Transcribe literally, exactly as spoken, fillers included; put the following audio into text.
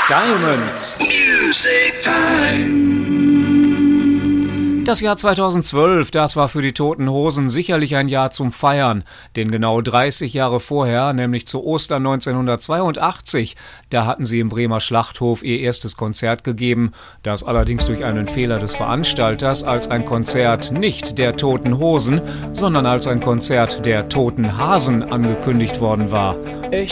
Diamonds. Music Time. Das Jahr zweitausendzwölf, das war für die Toten Hosen sicherlich ein Jahr zum Feiern, denn genau dreißig Jahre vorher, nämlich zu Ostern neunzehnhundertzweiundachtzig, da hatten sie im Bremer Schlachthof ihr erstes Konzert gegeben, das allerdings durch einen Fehler des Veranstalters als ein Konzert nicht der Toten Hosen, sondern als ein Konzert der Toten Hasen angekündigt worden war.